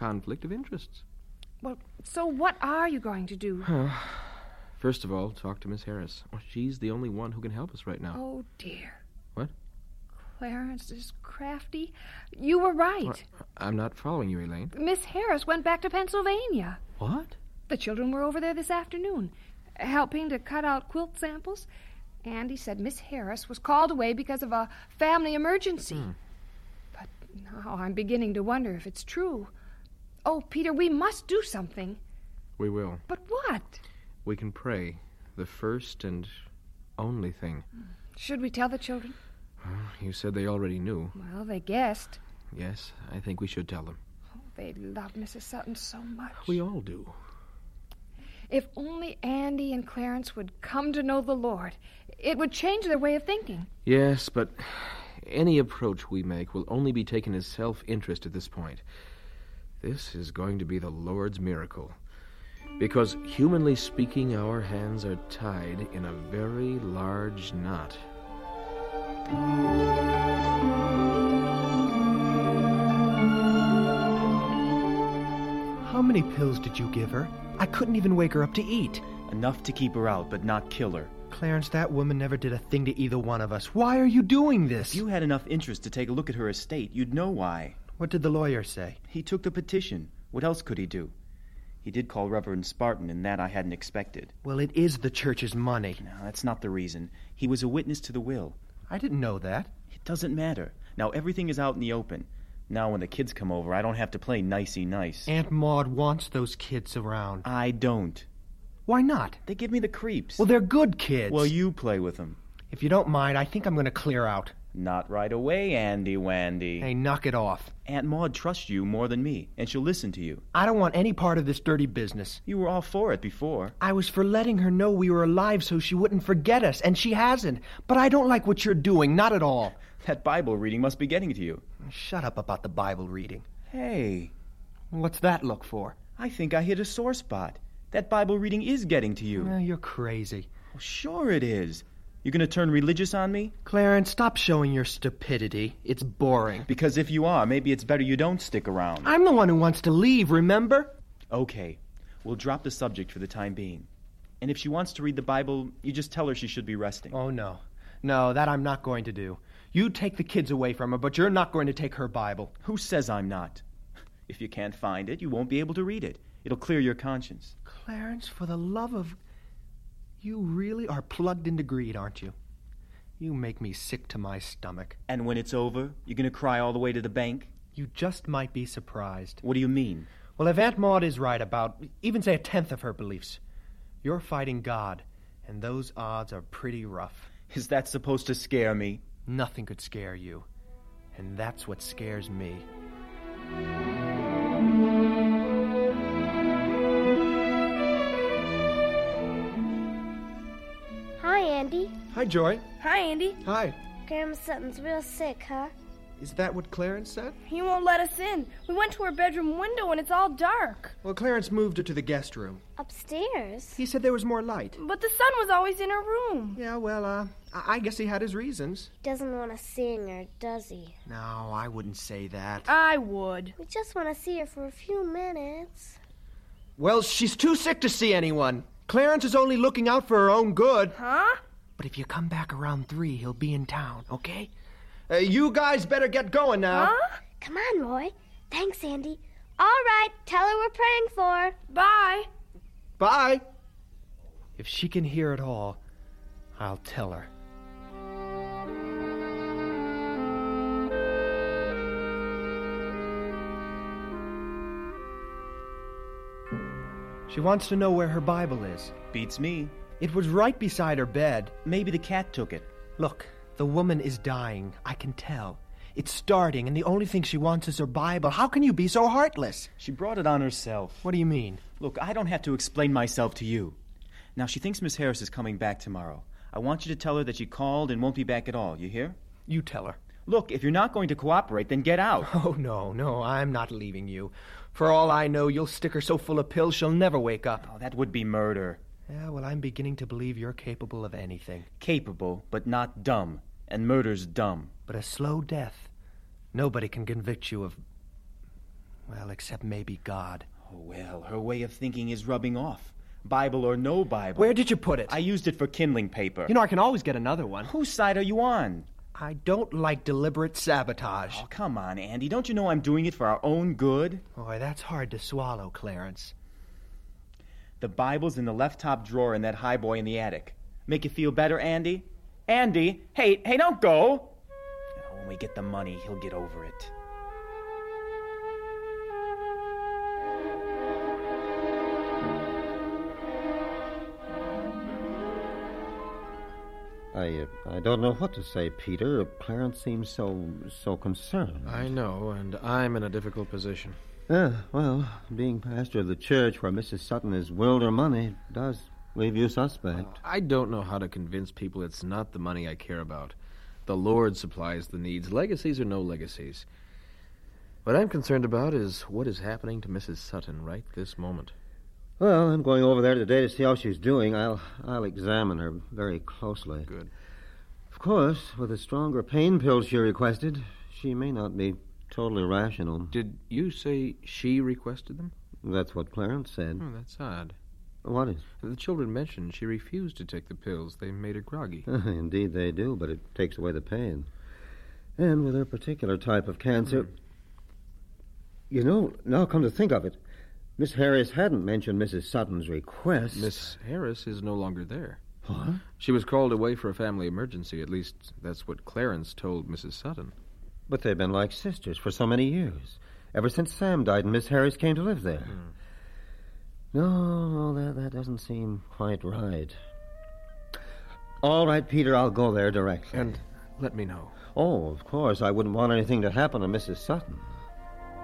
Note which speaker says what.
Speaker 1: conflict of interests.
Speaker 2: Well, so what are you going to do?
Speaker 1: First of all, talk to Miss Harris. Well, she's the only one who can help us right now.
Speaker 2: Oh, dear.
Speaker 1: What?
Speaker 2: Clarence is crafty. You were right.
Speaker 1: I'm not following you, Elaine.
Speaker 2: Miss Harris went back to Pennsylvania.
Speaker 1: What?
Speaker 2: The children were over there this afternoon, helping to cut out quilt samples. Andy said Miss Harris was called away because of a family emergency. But now I'm beginning to wonder if it's true. Oh, Peter, we must do something.
Speaker 1: We will.
Speaker 2: But what?
Speaker 1: We can pray. The first and only thing.
Speaker 2: Should we tell the children?
Speaker 1: You said they already knew.
Speaker 2: Well, they guessed.
Speaker 1: Yes, I think we should tell them.
Speaker 2: Oh, they love Mrs. Sutton so much.
Speaker 1: We all do.
Speaker 2: If only Andy and Clarence would come to know the Lord, it would change their way of thinking.
Speaker 1: Yes, but any approach we make will only be taken as self-interest at this point. This is going to be the Lord's miracle. Because, humanly speaking, our hands are tied in a very large knot.
Speaker 3: How many pills did you give her? I couldn't even wake her up to eat.
Speaker 4: Enough to keep her out, but not kill her.
Speaker 3: Clarence, that woman never did a thing to either one of us. Why are you doing this?
Speaker 4: If you had enough interest to take a look at her estate, you'd know why.
Speaker 3: What did the lawyer say?
Speaker 4: He took the petition. What else could he do? He did call Reverend Spartan, and that I hadn't expected.
Speaker 3: Well, it is the church's money.
Speaker 4: No, that's not the reason. He was a witness to the will.
Speaker 3: I didn't know that.
Speaker 4: It doesn't matter. Now everything is out in the open. Now when the kids come over, I don't have to play nicey nice.
Speaker 3: Aunt Maud wants those kids around.
Speaker 4: I don't.
Speaker 3: Why not?
Speaker 4: They give me the creeps.
Speaker 3: Well, they're good kids.
Speaker 4: Well, you play with them.
Speaker 3: If you don't mind, I think I'm going to clear out.
Speaker 4: Not right away, Andy Wandy.
Speaker 3: Hey, knock it off.
Speaker 4: Aunt Maud trusts you more than me, and she'll listen to you.
Speaker 3: I don't want any part of this dirty business.
Speaker 4: You were all for it before.
Speaker 3: I was for letting her know we were alive so she wouldn't forget us, and she hasn't. But I don't like what you're doing, not at all.
Speaker 4: That Bible reading must be getting to you.
Speaker 3: Shut up about the Bible reading.
Speaker 4: Hey.
Speaker 3: What's that look for?
Speaker 4: I think I hit a sore spot. That Bible reading is getting to you.
Speaker 3: You're crazy.
Speaker 4: Well, sure it is. You gonna turn religious on me?
Speaker 3: Clarence, stop showing your stupidity. It's boring.
Speaker 4: Because if you are, maybe it's better you don't stick around.
Speaker 3: I'm the one who wants to leave, remember?
Speaker 4: Okay. We'll drop the subject for the time being. And if she wants to read the Bible, you just tell her she should be resting.
Speaker 3: Oh, no. No, that I'm not going to do. You take the kids away from her, but you're not going to take her Bible.
Speaker 4: Who says I'm not? If you can't find it, you won't be able to read it. It'll clear your conscience.
Speaker 3: Clarence, for the love of... You really are plugged into greed, aren't you? You make me sick to my stomach.
Speaker 4: And when it's over, you're going to cry all the way to the bank?
Speaker 3: You just might be surprised.
Speaker 4: What do you mean?
Speaker 3: Well, if Aunt Maud is right about, even say, 1/10 of her beliefs, you're fighting God, and those odds are pretty rough.
Speaker 4: Is that supposed to scare me?
Speaker 3: Nothing could scare you, and that's what scares me.
Speaker 5: Hi, Andy.
Speaker 3: Hi, Joy.
Speaker 6: Hi, Andy.
Speaker 3: Hi.
Speaker 5: Grandma Sutton's real sick, huh?
Speaker 3: Is that what Clarence said?
Speaker 6: He won't let us in. We went to her bedroom window and it's all dark.
Speaker 3: Well, Clarence moved her to the guest room.
Speaker 5: Upstairs?
Speaker 3: He said there was more light.
Speaker 6: But the sun was always in her room.
Speaker 3: Yeah, well, I guess he had his reasons.
Speaker 5: He doesn't want to see her, does he?
Speaker 3: No, I wouldn't say that.
Speaker 6: I would.
Speaker 5: We just want to see her for a few minutes.
Speaker 3: Well, she's too sick to see anyone. Clarence is only looking out for her own good.
Speaker 6: Huh?
Speaker 3: But if you come back around 3, he'll be in town, okay? You guys better get going now.
Speaker 6: Huh?
Speaker 5: Come on, Roy. Thanks, Andy. All right, tell her we're praying for her.
Speaker 6: Bye.
Speaker 3: Bye. If she can hear it all, I'll tell her. She wants to know where her Bible is.
Speaker 4: Beats me.
Speaker 3: It was right beside her bed.
Speaker 4: Maybe the cat took it.
Speaker 3: Look, the woman is dying. I can tell. It's starting, and the only thing she wants is her Bible. How can you be so heartless?
Speaker 4: She brought it on herself.
Speaker 3: What do you mean?
Speaker 4: Look, I don't have to explain myself to you. Now, she thinks Miss Harris is coming back tomorrow. I want you to tell her that she called and won't be back at all. You hear?
Speaker 3: You tell her.
Speaker 4: Look, if you're not going to cooperate, then get out.
Speaker 3: Oh, no, I'm not leaving you. For all I know, you'll stick her so full of pills she'll never wake up.
Speaker 4: Oh, that would be murder.
Speaker 3: Yeah, well, I'm beginning to believe you're capable of anything.
Speaker 4: Capable, but not dumb. And murder's dumb.
Speaker 3: But a slow death. Nobody can convict you of... Well, except maybe God.
Speaker 4: Oh, well, her way of thinking is rubbing off. Bible or no Bible.
Speaker 3: Where did you put it?
Speaker 4: I used it for kindling paper.
Speaker 3: You know, I can always get another one.
Speaker 4: Whose side are you on?
Speaker 3: I don't like deliberate sabotage.
Speaker 4: Oh, come on, Andy. Don't you know I'm doing it for our own good?
Speaker 3: Boy, that's hard to swallow, Clarence.
Speaker 4: The Bible's in the left top drawer in that highboy in the attic. Make you feel better, Andy? Andy! Hey, don't go! When we get the money, he'll get over it.
Speaker 7: I don't know what to say, Peter. Clarence seems so concerned.
Speaker 1: I know, and I'm in a difficult position.
Speaker 7: Well, being pastor of the church where Mrs. Sutton has willed her money does leave you suspect.
Speaker 1: I don't know how to convince people it's not the money I care about. The Lord supplies the needs, legacies or no legacies. What I'm concerned about is what is happening to Mrs. Sutton right this moment.
Speaker 7: Well, I'm going over there today to see how she's doing. I'll examine her very closely.
Speaker 1: Good.
Speaker 7: Of course, with the stronger pain pills she requested, she may not be totally rational.
Speaker 1: Did you say she requested them?
Speaker 7: That's what Clarence said.
Speaker 1: Oh, that's odd.
Speaker 7: What is?
Speaker 1: The children mentioned she refused to take the pills. They made her groggy.
Speaker 7: Indeed they do, but it takes away the pain. And with her particular type of cancer... You know, now come to think of it, Miss Harris hadn't mentioned Mrs. Sutton's request.
Speaker 1: Miss Harris is no longer there.
Speaker 7: What?
Speaker 1: She was called away for a family emergency. At least that's what Clarence told Mrs. Sutton.
Speaker 7: But they've been like sisters for so many years. Ever since Sam died and Miss Harris came to live there. No, that doesn't seem quite right. All right, Peter, I'll go there directly.
Speaker 1: And let me know.
Speaker 7: Oh, of course. I wouldn't want anything to happen to Mrs. Sutton.